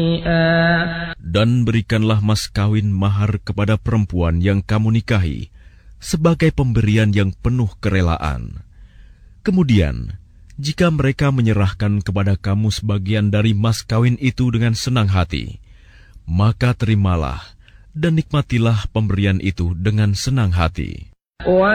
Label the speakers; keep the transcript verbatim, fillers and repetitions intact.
Speaker 1: Dan berikanlah mas kawin mahar kepada perempuan yang kamu nikahi sebagai pemberian yang penuh kerelaan. Kemudian, jika mereka menyerahkan kepada kamu sebagian dari mas kawin itu dengan senang hati, maka terimalah dan nikmatilah pemberian itu dengan senang hati.